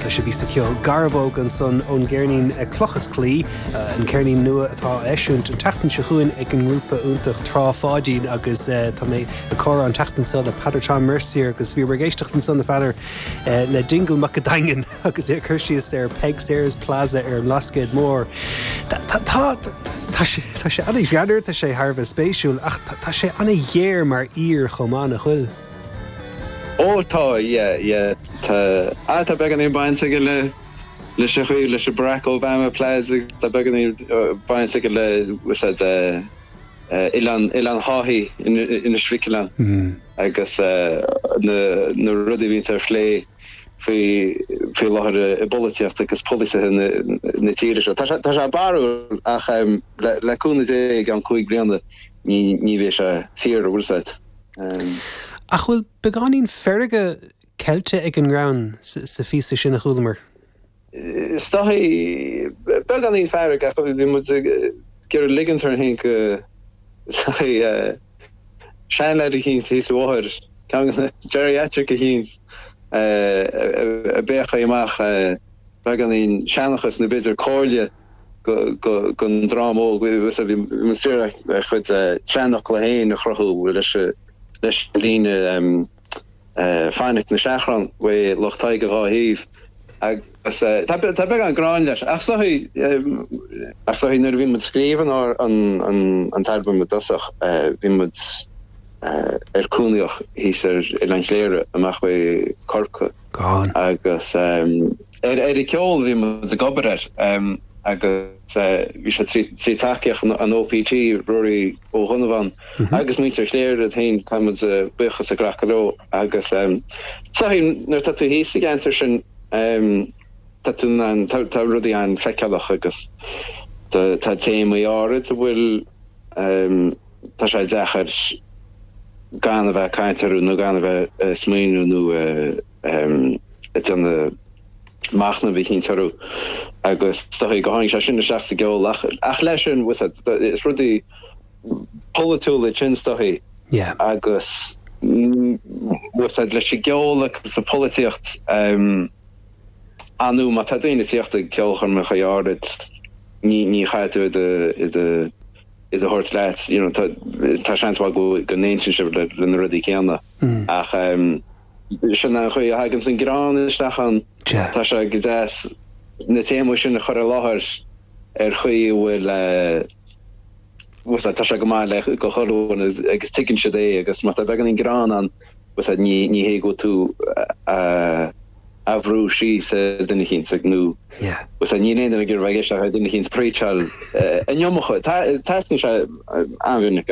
sé ví ceol garbhóg an son ón ggéirnín clochas clí an ceirnín nua atá eisiúnt an teachtain se chuin ag an grúpa úntaach trá fádín agus tá mé a chora an teachtain sa le Patrick Mercier agus bhí géisteach an son na fadidir le Dingle Macadaingan agus chuirsíos ar Peg Sayers Plaza ar an Lascade Mór. Tá sé anna bheanidir tá sé Harbh spéisiúil ach tá sé anna dhéir mar ír chomá nach chuil. Tá began í bainte go le se chuí leis Barack Obama pléise tá began í bainte go le Ilan Haughey in Switzerland agus na rudí vín ar flé fi láthir bolíocht agus polísa na tíre seo. Tá sé barú ach leúna dé an chuig bliana ní bhé se fear úsáid. A chuil beganín ferige Celte ag an grán sa físa sin a chuúlamar? Staí beganín ferige a bhí mu gur ligantar hin sean le híns hí bhir geriatric a híns a bécha amach beganín seanachas na bidir cóirle gon drámó musteach chud seanach le héin a chrothú leis líne fáinnic na seachran we lochtaig go ráhíh agus tá be an gráin leis ach hí nuair bhí mud scríban an tarbun mu dosach bhí mud cúnaíoch hís i leint léire amach bh corca agus i ceol bhí mud a gobair agus bhí sé trí takeach an OPT ruirí ó Honnavan agus muintear léir a hain caiimid buchas a grachaló agus táhín nuair tá tú híos a gceantar sin tá rudí an feicealach agus tá téim árid a bhfuil tá sé dechar gan a bheith caiintearú nó gan a bheith smaoinú nó an machna bhí cinn tarú agus stoí goáing se sinna seach sa geol ach leis sin is rudí polúla sin stoí agus leis sé geolach sa políocht anú má tá daine tíochtta ceolchar me chaárid ní chaú i de hort leit tá seansá go néintin se le na rudí céanna ach sin an chuí hagan san grán istechan tá se godéis na téimú sin na chur láthir ar chuí bhfuil tá se go má le go choún agus ticinn se é agus má began in grán an ní hé go tú ahrú sí sa duine chin sa gnú ní éidir gur bhaige se duine chin spréiteal an jomocha tá se anbhúnach